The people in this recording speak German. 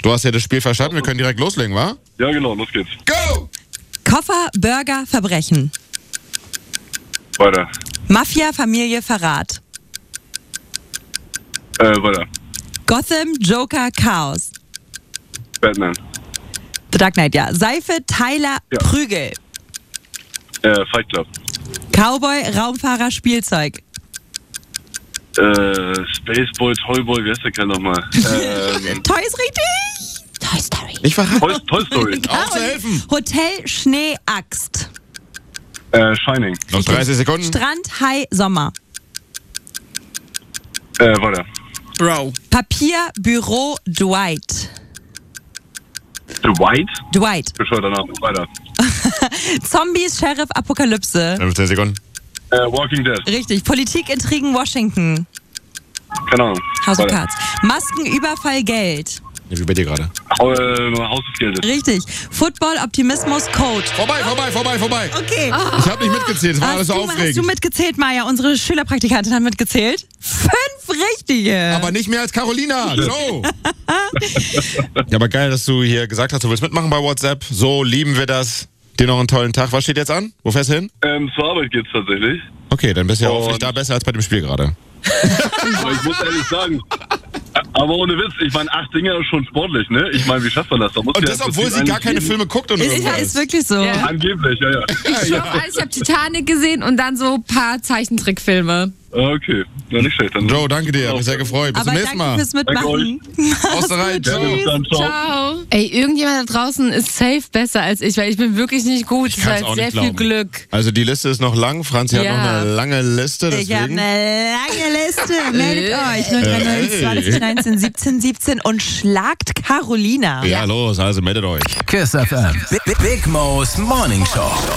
Du hast ja das Spiel verstanden, wir können direkt loslegen, wa? Ja, genau, los geht's. Go! Koffer, Burger, Verbrechen. Weiter. Mafia, Familie, Verrat. Weiter. Gotham, Joker, Chaos. Batman. The Dark Knight, ja. Seife, Tyler, Ja. Prügel. Fight Club. Cowboy, Raumfahrer, Spielzeug. Spaceball, Toyboy, wie heißt der Kerl nochmal? Toy ist richtig. Toy Story. Ich verrate. Toy Story. Auch zu helfen. Hotel, Schnee, Axt. Shining. Noch 30 Sekunden. Strand, Hai, Sommer. Weiter. Bro. Papier, Büro, Dwight. Dwight? Dwight. Bescheuerter Name. Weiter. Zombies, Sheriff, Apokalypse. 15 Sekunden. Walking Dead. Richtig. Politik, Intrigen, Washington. Keine Ahnung. House of Weiter. Cards. Masken, Überfall, Geld. Ja, wie bei dir gerade. Haus des Geldes. Richtig. Football, Optimismus, Code. Vorbei. Okay. Ich habe nicht mitgezählt, es war alles so Hast aufregend. du mitgezählt, Maja? Unsere Schülerpraktikantin hat mitgezählt. 5 richtige. Aber nicht mehr als Carolina. So. Ja, aber geil, dass du hier gesagt hast, du willst mitmachen bei WhatsApp. So lieben wir das. Dir noch einen tollen Tag. Was steht jetzt an? Wo fährst du hin? Zur Arbeit geht's tatsächlich. Okay, dann bist du ja hoffentlich da besser als bei dem Spiel gerade. Aber ich muss ehrlich sagen, aber ohne Witz, ich meine, 8 Dinger ist schon sportlich, ne? Ich meine, wie schafft man das? Da muss Und ja das, im obwohl Prinzip sie gar eigentlich keine jeden- Filme guckt und Ist irgendwas. wirklich so. Ja. Angeblich, ja. Ich habe Titanic gesehen und dann so ein paar Zeichentrickfilme. Okay, ja, nicht schlecht. Dann Joe, danke dir, hab mich sehr gefreut. Bis Aber zum nächsten danke Mal. fürs Mitmachen. Aus der Reihe, Gerne, bis ciao. dann, ciao. Ciao. Ey, irgendjemand da draußen ist safe besser als ich, weil ich bin wirklich nicht gut. Ich Das kann's war auch sehr nicht viel glauben. Glück. Also die Liste ist noch lang. Franzi hat Ja. noch eine lange Liste. Ich habe Deswegen. eine lange Liste. Meldet euch 030 20 19 17 17 und schlagt Carolina. Ja, los, also meldet euch. KISS FM. Big Mo's Morning Show.